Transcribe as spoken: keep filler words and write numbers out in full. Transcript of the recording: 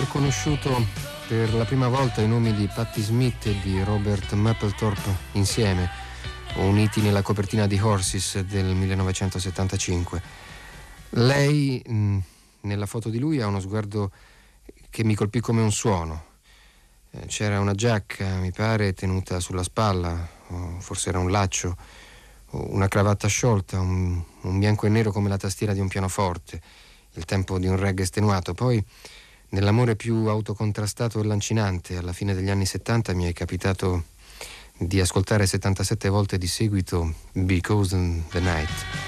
conosciuto per la prima volta i nomi di Patti Smith e di Robert Mapplethorpe insieme, uniti nella copertina di Horses del millenovecentosettantacinque. Lei, mh, nella foto di lui, ha uno sguardo che mi colpì come un suono. Eh, c'era una giacca, mi pare, tenuta sulla spalla, o forse era un laccio, o una cravatta sciolta, un, un bianco e nero come la tastiera di un pianoforte, il tempo di un reggae estenuato. Poi, nell'amore più autocontrastato e lancinante, alla fine degli anni settanta mi è capitato di ascoltare settantasette volte di seguito Because the Night.